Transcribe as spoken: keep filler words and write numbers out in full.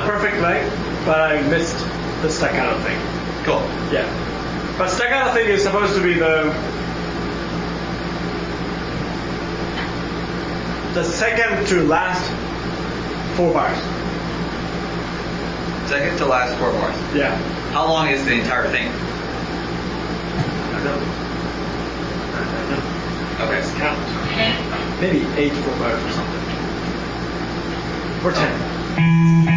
the perfect length, but I missed the staccato thing. Cool. Yeah. But staccato thing is supposed to be the the second to last four bars. Second to last four bars. Yeah. How long is the entire thing? I don't know. I don't know. Okay. Let's count. Maybe eight four bars or something. Or ten.